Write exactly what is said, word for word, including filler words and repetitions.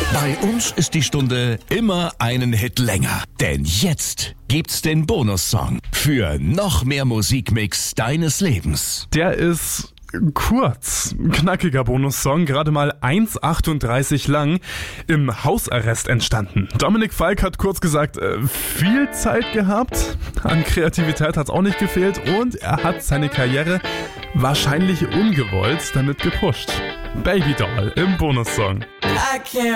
Bei uns ist die Stunde immer einen Hit länger. Denn jetzt gibt's den Bonussong für noch mehr Musikmix deines Lebens. Der ist kurz, knackiger Bonussong, gerade mal eins achtunddreißig lang, im Hausarrest entstanden. Dominik Falk hat kurz gesagt, äh, viel Zeit gehabt, an Kreativität hat's auch nicht gefehlt und er hat seine Karriere wahrscheinlich ungewollt damit gepusht. Baby Doll im Bonussong. I can't